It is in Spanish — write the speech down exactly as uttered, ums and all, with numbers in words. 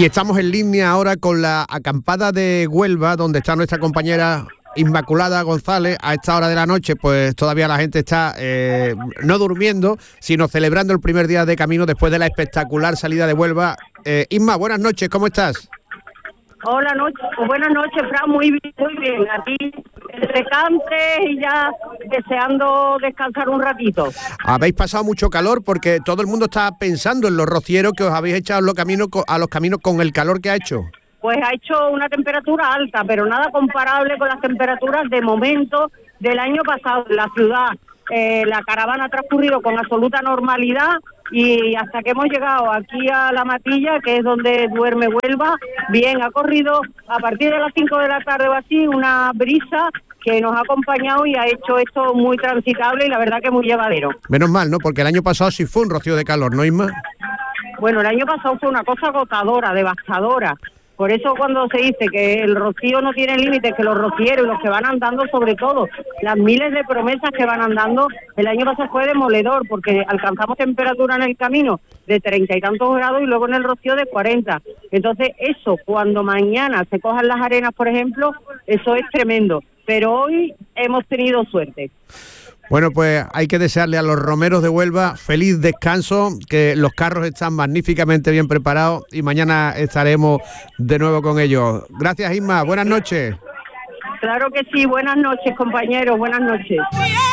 Y estamos en línea ahora con la acampada de Huelva, donde está nuestra compañera Inmaculada González. A esta hora de la noche, pues todavía la gente está eh, no durmiendo, sino celebrando el primer día de camino después de la espectacular salida de Huelva. Eh, Inma, buenas noches, ¿cómo estás? Hola, noche, buenas noches, Fran, muy bien, muy bien. Aquí entre cantes y ya deseando descansar un ratito. Habéis pasado mucho calor porque todo el mundo está pensando en los rocieros que os habéis echado a los caminos, a los caminos con el calor que ha hecho. Pues ha hecho una temperatura alta, pero nada comparable con las temperaturas de momento del año pasado en la ciudad. Eh, la caravana ha transcurrido con absoluta normalidad y hasta que hemos llegado aquí a La Matilla, que es donde duerme Huelva, bien, ha corrido a partir de las cinco de la tarde o así una brisa que nos ha acompañado y ha hecho esto muy transitable y la verdad que muy llevadero. Menos mal, ¿no? Porque el año pasado sí fue un rocío de calor, ¿no, Inma? Bueno, el año pasado fue una cosa agotadora, devastadora. Por eso cuando se dice que el rocío no tiene límites, que los rocieros y los que van andando, sobre todo, las miles de promesas que van andando, el año pasado fue demoledor, porque alcanzamos temperatura en el camino de treinta y tantos grados y luego en el rocío de cuarenta. Entonces eso, cuando mañana se cojan las arenas, por ejemplo, eso es tremendo. Pero hoy hemos tenido suerte. Bueno, pues hay que desearle a los romeros de Huelva feliz descanso, que los carros están magníficamente bien preparados y mañana estaremos de nuevo con ellos. Gracias, Isma. Buenas noches. Claro que sí. Buenas noches, compañeros. Buenas noches.